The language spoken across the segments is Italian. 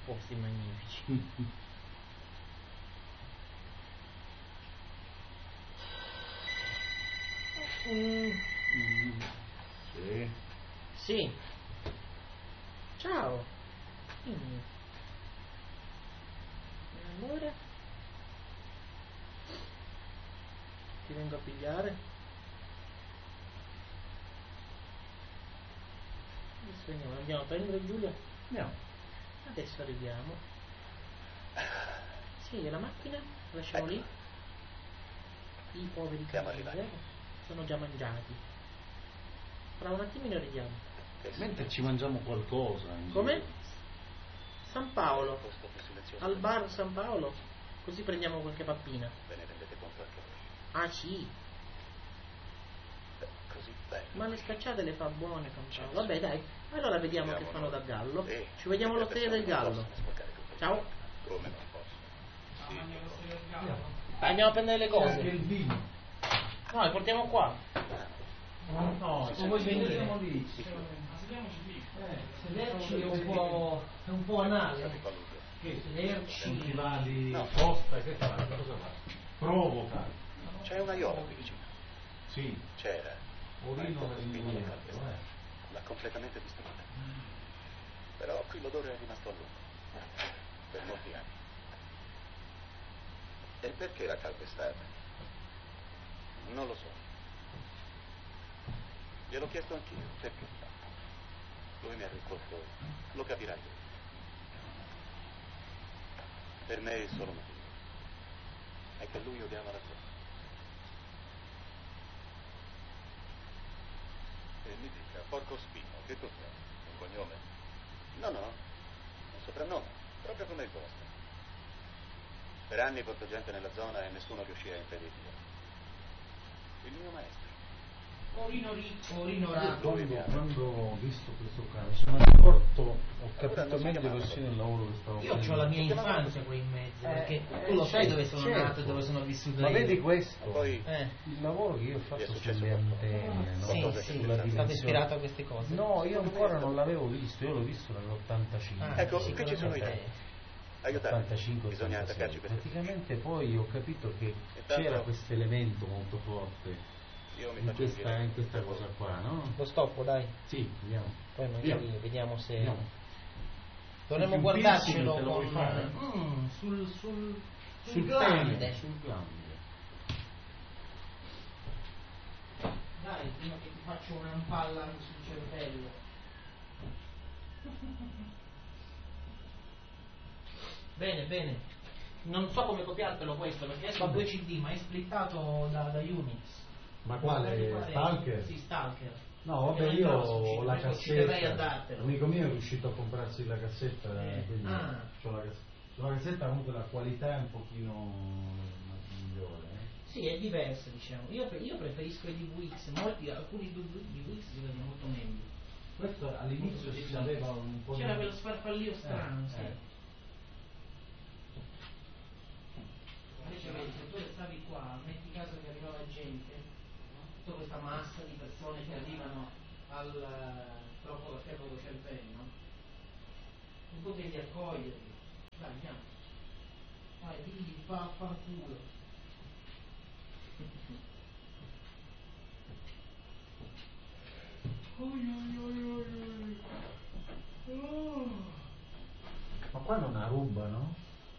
posti magnifici. Sì. Sì. Ciao. Amore. Ti vengo a pigliare. Adesso veniamo, andiamo a prendere Giulia. Andiamo. Adesso arriviamo. Sì, la macchina, lasciamo lì. I poveri cavalieri sono già mangiati. Fra un attimino arriviamo. Mentre ci mangiamo qualcosa. Come? San Paolo. Al bar San Paolo. Così prendiamo qualche pappina. Ve ne rendete conto anche voi? Ah sì. Così bello. Ma le scacciate le fa buone San Paolo. Vabbè dai, allora vediamo che fanno da gallo. Sì. Ci vediamo all'osteria del gallo. Ciao. Come non posso? Andiamo a prendere le cose. Anche il vino. No, le portiamo qua. No, se vuoi venire. lì. Sederci è un po' anale. Che Sederci. ti va di costa, che fa? Cosa fa? Provoca. C'è una iola qui vicino. Sì. C'era. Orino L'ha completamente distrutta. Però qui l'odore è rimasto a lungo. Per molti anni. E perché l'ha calpestata? Non lo so. Gliel'ho chiesto anch'io. Perché? Lui mi ha risposto, lo capirai tu. Per me è solo motivo. È che lui odiava la sua. E mi dica, porco spino, che cos'è? Un cognome? No, un soprannome, proprio come il vostro. Per anni porto gente nella zona e nessuno riuscì a impedirlo. Il mio maestro. Orino ricco, orino Quando ho visto questo caso sono accorto, ho capito meglio persino il lavoro che stavo Io facendo. ho la mia infanzia qui in mezzo, perché tu lo sai dove sono nato e dove sono vissuto Ma io. vedi questo? Poi Il lavoro che io ho fatto sulle antenne, no? Sì, Qualcosa sì, sulla è stato dimensione. ispirato a queste cose. No, io ancora non l'avevo visto, io l'ho visto nell'85. Ecco, qui ci sono idee. Aiutatemi. 85, Bisogna 86. attaccarci queste fiche. Praticamente poi ho capito che Intanto c'era questo elemento molto forte Io mi in faccio un giro. questa cosa qua, no? Lo stoppo, dai. Sì, vediamo. Poi magari vediamo se... Vediamo. Dovremmo Il guardarcelo piercing te lo vuoi con... fare? sul glande. pene, sul glande. Dai, prima che ti faccio un'ampalla sul cervello. Bene, bene. Non so come copiartelo questo, perché adesso ho 2 CD, ma è splittato da Unix. Ma quale? Stalker? Sì, Stalker. No, vabbè, Perché io non so, ho la ci terrei a cassetta. dartelo. L'amico mio è riuscito a comprarsi la cassetta, quindi Ah. c'ho la cassetta. La cassetta comunque la qualità è un pochino migliore. Sì, è diverso, diciamo. Io preferisco i DVX, alcuni DVX si vedono molto meglio. Questo all'inizio si aveva un po' C'era quello sfarfallio strano, sì. Invece vedi, se tu restavi qua, metti caso che arrivava gente, no? Tutta questa massa di persone che arrivano troppo da ferro cervello, no? Tu potevi accoglierli. Dai, andiamo. Vai, digli, vaffanculo. Ma qua non ha rubano?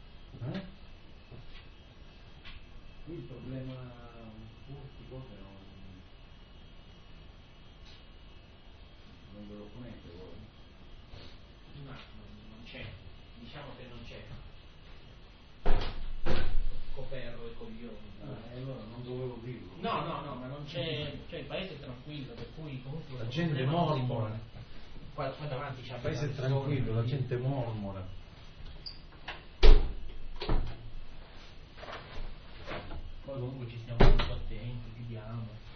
Qui il problema furti cose non ve lo ponete voi? No, non c'è. Diciamo che non c'è. Coperro e coglioni. Allora non dovevo dirlo. No, ma non c'è. Cioè il paese è tranquillo, per cui comunque. La gente mormora. Qua davanti c'è Il paese è tranquillo, la gente mormora. Poi comunque ci stiamo molto attenti, chiudiamo.